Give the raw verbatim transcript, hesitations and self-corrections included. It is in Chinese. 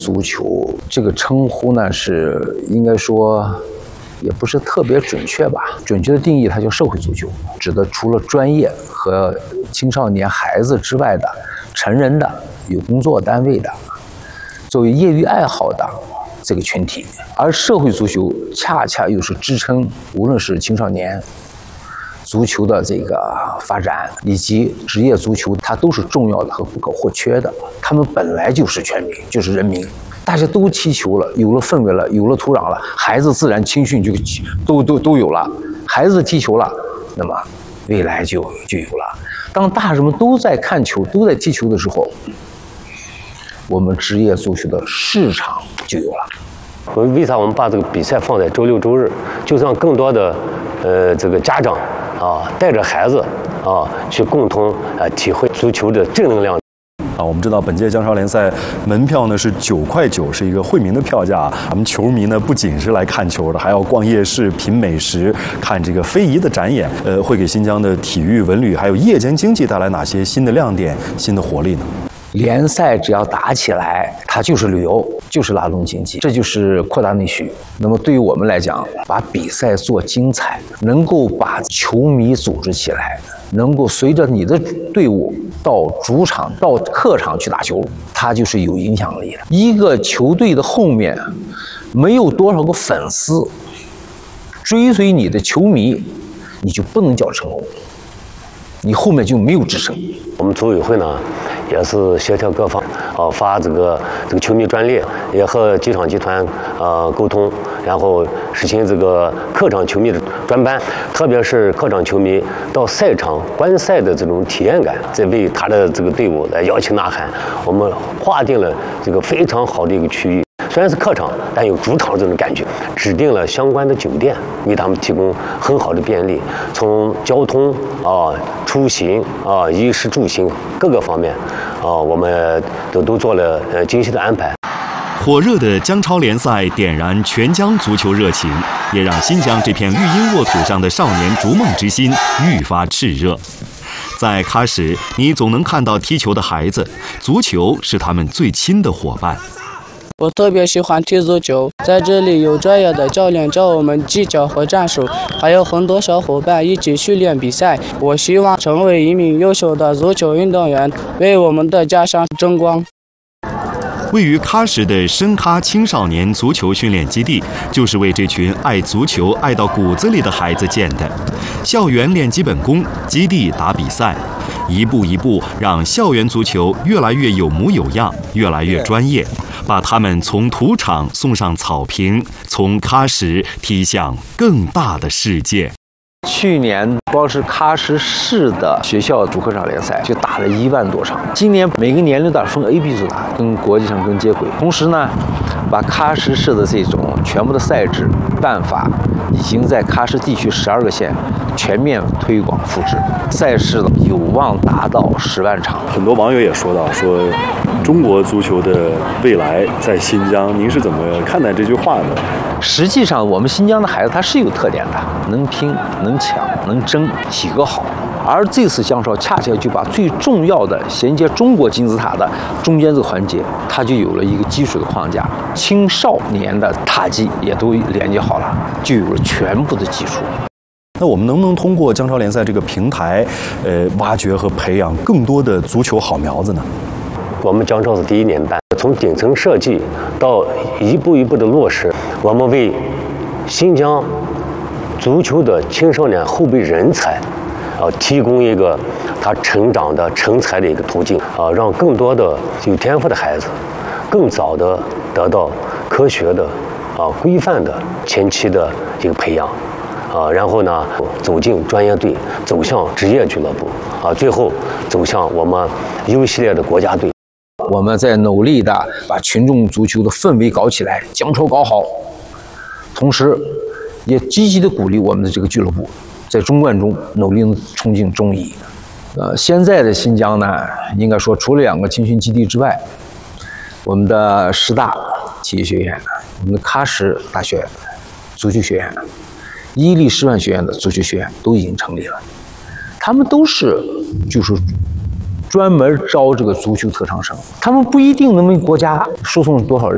足球这个称呼呢，是应该说也不是特别准确吧。准确的定义，它叫社会足球，指的除了专业和青少年孩子之外的成人的、有工作单位的、作为业余爱好的这个群体。而社会足球恰恰又是支撑无论是青少年足球的这个发展，以及职业足球，它都是重要的和不可或缺的。他们本来就是全民，就是人民，大家都踢球了，有了氛围了，有了土壤了，孩子自然青训就都都都有了。孩子踢球了，那么未来就就有了。当大人们都在看球，都在踢球的时候，我们职业足球的市场就有了。 为啥我们把这个比赛放在周六周日，就是让更多的呃这个家长啊带着孩子啊去共同呃体会足球的正能量。 啊，我们知道本届江超联赛门票呢是九块九，是一个惠民的票价。咱们球迷呢不仅是来看球的，还要逛夜市、品美食、看这个非遗的展演。呃，会给新疆的体育、文旅还有夜间经济带来哪些新的亮点、新的活力呢？ 联赛只要打起来，它就是旅游，就是拉动经济，这就是扩大内需。那么对于我们来讲，把比赛做精彩，能够把球迷组织起来，能够随着你的队伍到主场、到客场去打球，它就是有影响力的。一个球队的后面没有多少个粉丝追随你的球迷，你就不能叫成功，你后面就没有支撑。 我们组委会呢，也是协调各方，啊，发这个这个球迷专列，也和机场集团呃沟通，然后实行这个客场球迷的专班，特别是客场球迷到赛场观赛的这种体验感，在为他的这个队伍来摇旗呐喊。我们划定了这个非常好的一个区域。虽然是客场，但有主场这种感觉。指定了相关的酒店，为他们提供很好的便利，从交通啊、出行啊、衣食住行各个方面啊，我们都都做了呃精细的安排。 火热的江超联赛点燃全疆足球热情，也让新疆这片绿茵沃土上的少年逐梦之心愈发炽热。在喀什，你总能看到踢球的孩子，足球是他们最亲的伙伴。 我特别喜欢踢足球，在这里有专业的教练教我们技巧和战术，还有很多小伙伴一起训练比赛。我希望成为一名优秀的足球运动员，为我们的家乡争光。 位于喀什的深喀青少年足球训练基地，就是为这群爱足球爱到骨子里的孩子建的。校园练基本功，基地打比赛，一步一步让校园足球越来越有模有样，越来越专业，把他们从土场送上草坪，从喀什踢向更大的世界。 去年光是喀什市的学校主客场联赛就打了一万多场，今年每个年龄段分 A、B 组打，跟国际上跟接轨。同时呢，把喀什市的这种全部的赛制办法，已经在喀什地区十二个县全面推广复制，赛事有望达到十万场。 很多网友也说到，说中国足球的未来在新疆，您是怎么看待这句话呢？ 实际上，我们新疆的孩子他是有特点的，能拼、能抢、能争，体格好。而这次江超恰恰就把最重要的衔接中国金字塔的中间这个环节，它就有了一个基础的框架，青少年的塔基也都连接好了，就有了全部的基础。 那我们能不能通过江超联赛这个平台，呃，挖掘和培养更多的足球好苗子呢？ 我们江超是第一年办，从顶层设计到一步一步的落实，我们为新疆足球的青少年后备人才啊提供一个他成长的成才的一个途径啊，让更多的有天赋的孩子更早的得到科学的啊规范的前期的一个培养啊，然后呢走进专业队，走向职业俱乐部啊，最后走向我们 U 系列的国家队。 我们在努力的把群众足球的氛围搞起来，江超搞好，同时也积极的鼓励我们的这个俱乐部在中冠中努力冲进中乙。呃，现在的新疆呢，应该说除了两个青训基地之外，我们的师大体育学院、我们的喀什大学足球学院、伊犁师范学院的足球学院都已经成立了，他们都是就是专门招这个足球特长生，他们不一定能为国家输送多少人，